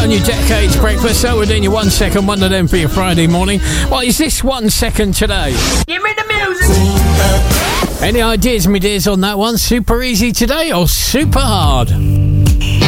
on your Decades breakfast. So we're doing your 1 second, one of them for your Friday morning. What is this 1 second today? Give me the music. Any ideas, me dears, on that one? Super easy today or super hard?